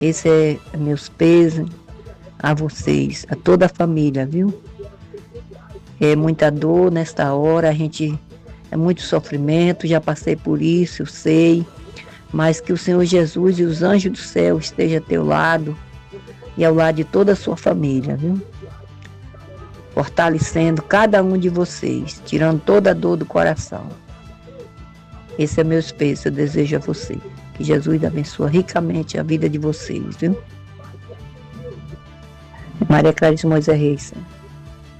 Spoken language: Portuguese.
Esse é meus pesos a vocês, a toda a família, viu? É muita dor nesta hora, é muito sofrimento, já passei por isso, eu sei, mas que o Senhor Jesus e os anjos do céu estejam a teu lado e ao lado de toda a sua família, viu? Fortalecendo cada um de vocês, tirando toda a dor do coração. Esse é meu pesos, eu desejo a você. Que Jesus abençoe ricamente a vida de vocês, viu? Maria Clarice Moisés Reis.